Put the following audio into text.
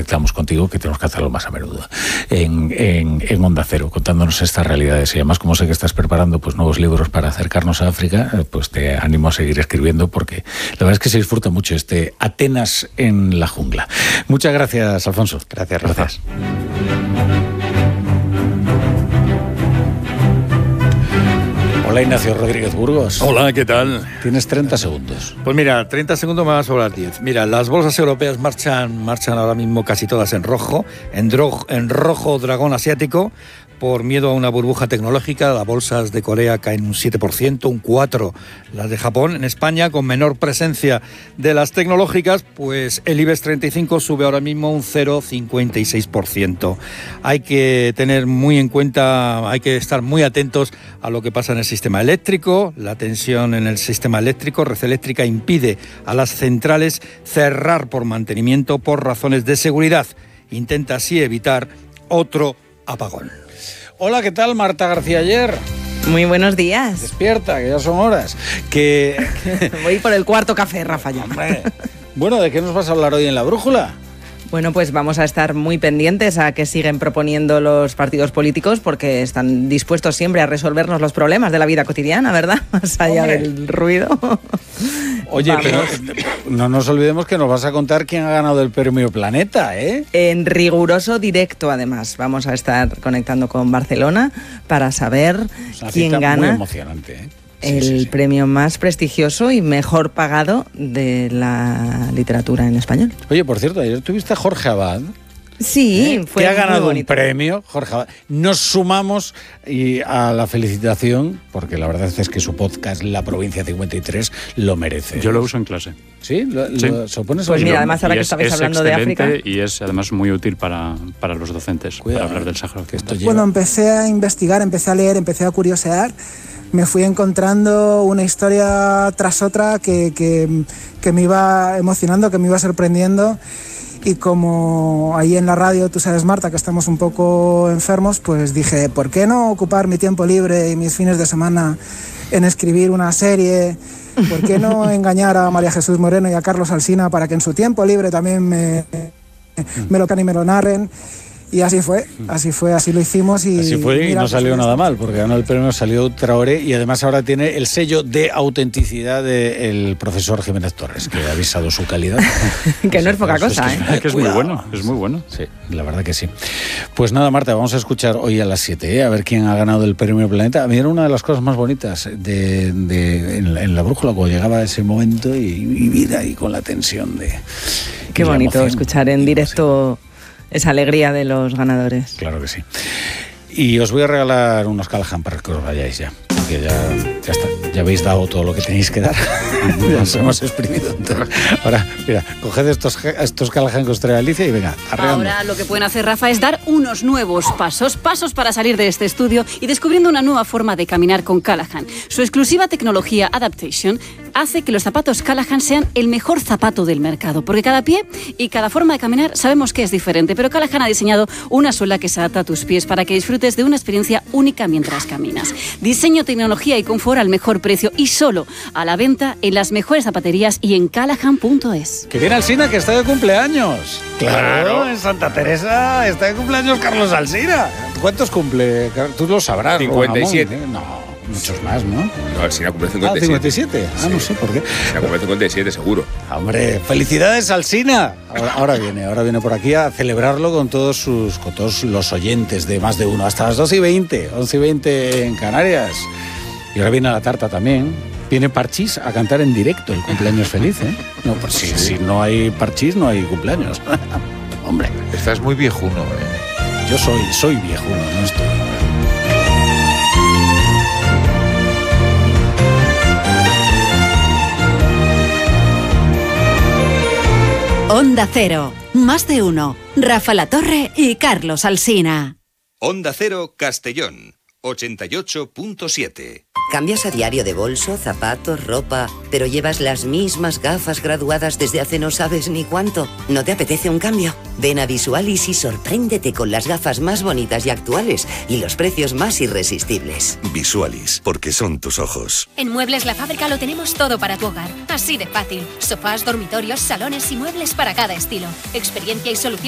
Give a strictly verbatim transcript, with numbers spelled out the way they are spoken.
conectamos contigo, que tenemos que hacerlo más a menudo en, en, en Onda Cero, contándonos estas realidades. Y además, como sé que estás preparando pues nuevos libros para acercarnos a África, pues te animo a seguir escribiendo, porque la verdad es que se disfruta mucho este Atenas en la jungla. Muchas gracias, Alfonso. Gracias, Rafa. Gracias. Hola, Ignacio Rodríguez Burgos. Hola, ¿qué tal? Tienes treinta segundos. Pues mira, treinta segundos me van a sobrar diez. Mira, las bolsas europeas marchan, marchan ahora mismo casi todas en rojo, en, dro- en rojo dragón asiático, por miedo a una burbuja tecnológica. Las bolsas de Corea caen un siete por ciento, un cuatro por ciento las de Japón. En España, con menor presencia de las tecnológicas, pues el IBEX treinta y cinco sube ahora mismo un cero coma cincuenta y seis por ciento. Hay que tener muy en cuenta, hay que estar muy atentos a lo que pasa en el sistema eléctrico. La tensión en el sistema eléctrico, Red Eléctrica impide a las centrales cerrar por mantenimiento por razones de seguridad. Intenta así evitar otro apagón. Hola, ¿qué tal, Marta García Ayer? Muy buenos días. Despierta, que ya son horas. Que... Voy por el cuarto café, Rafa, ya. Hombre. Bueno, ¿de qué nos vas a hablar hoy en La Brújula? Bueno, pues vamos a estar muy pendientes a que siguen proponiendo los partidos políticos, porque están dispuestos siempre a resolvernos los problemas de la vida cotidiana, ¿verdad? Más allá Hombre. del ruido. Oye, Vamos. pero no nos olvidemos que nos vas a contar quién ha ganado el premio Planeta, ¿eh? En riguroso directo, además. Vamos a estar conectando con Barcelona para saber Es una quién cita gana muy emocionante, ¿eh? Sí, el sí, sí. premio más prestigioso y mejor pagado de la literatura en español. Oye, por cierto, ayer tuviste a Jorge Abad. Sí, ¿eh? fue que ha muy ganado un bonito. premio, Jorge Abad. Nos sumamos y a la felicitación, porque la verdad es que su podcast, La Provincia cincuenta y tres, lo merece. Yo lo uso en clase. ¿Sí? ¿Lo, Sí. lo supones? Pues Y mira, lo- además ahora y que es- estabais es hablando de excelente África. Y es además muy útil para, para los docentes, Cuidado, para hablar del Sáhara que esto Occidental. lleva- Bueno, empecé a investigar, empecé a leer, empecé a curiosear. Me fui encontrando una historia tras otra que, que, que me iba emocionando, que me iba sorprendiendo. Y como ahí en la radio, tú sabes, Marta, que estamos un poco enfermos, pues dije, ¿por qué no ocupar mi tiempo libre y mis fines de semana en escribir una serie? ¿Por qué no engañar a María Jesús Moreno y a Carlos Alsina para que en su tiempo libre también me, me lo can y me lo narren? Y así fue, así fue, así lo hicimos y... Así fue y mira, no pues, salió pues, nada mal, porque ganó el premio, salió Traoré y además ahora tiene el sello de autenticidad del profesor Jiménez Torres, que ha avisado su calidad. Que no es poca Eso cosa, que- ¿eh? Es que es muy Cuidado. bueno, es muy bueno. Sí, la verdad que sí. Pues nada, Marta, vamos a escuchar hoy a las siete, ¿eh? A ver quién ha ganado el premio Planeta. A mí era una de las cosas más bonitas de, de, en, la, en la brújula, cuando llegaba ese momento y vivir ahí con la tensión de... Qué y la bonito emoción. escuchar en Y directo esa alegría de los ganadores. Claro que sí. Y os voy a regalar unos Callahan para que os vayáis ya. Porque ya, ya está. Ya habéis dado todo lo que tenéis que dar. Ya os hemos exprimido. Entonces, ahora, mira, coged estos, estos Callahan que os trae Alicia y venga, arreando. Ahora lo que pueden hacer, Rafa, es dar unos nuevos pasos, pasos para salir de este estudio y descubriendo una nueva forma de caminar con Callahan. Su exclusiva tecnología Adaptation hace que los zapatos Callahan sean el mejor zapato del mercado, porque cada pie y cada forma de caminar sabemos que es diferente, pero Callahan ha diseñado una suela que se adapta a tus pies para que disfrutes de una experiencia única mientras caminas. Diseño, tecnología y confort al mejor precio y solo a la venta en las mejores zapaterías y en callahan punto es. Que viene Alsina, que está de cumpleaños. Claro, en Santa Teresa está de cumpleaños Carlos Alsina. ¿Cuántos cumple? Tú lo sabrás. cincuenta y siete. Ramón, ¿eh? No, muchos más, ¿no? No, Alsina cumple Ah, cincuenta y siete. cincuenta y siete. Ah, Sí. no sé por qué. Alsina cumple cincuenta y siete, seguro. Hombre, felicidades Alsina. Ahora, ahora viene, ahora viene por aquí a celebrarlo con todos sus, con todos los oyentes de Más de Uno, hasta las doce y veinte, once y veinte en Canarias. Y ahora viene la tarta también. Viene Parchís a cantar en directo el cumpleaños feliz, ¿eh? No, pues si, si no hay Parchís, no hay cumpleaños. Hombre, Estás muy viejuno, ¿eh? yo soy, soy viejuno, no estoy. Onda Cero, Más de Uno, Rafa La Torre y Carlos Alsina. Onda Cero Castellón, ochenta y ocho punto siete. Cambias a diario de bolso, zapatos, ropa, pero llevas las mismas gafas graduadas desde hace no sabes ni cuánto. ¿No te apetece un cambio? Ven a Visualis y sorpréndete con las gafas más bonitas y actuales y los precios más irresistibles. Visualis, porque son tus ojos. En Muebles La Fábrica lo tenemos todo para tu hogar. Así de fácil. Sofás, dormitorios, salones y muebles para cada estilo. Experiencia y solución